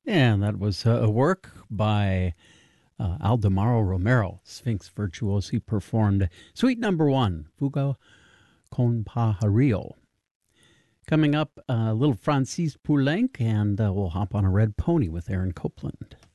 And that was a work by Aldemaro Romero, Sphinx Virtuosi, performed Suite Number 1, Fuga con Pajarillo. Coming up, little Francis Poulenc, and we'll hop on a red pony with Aaron Copland.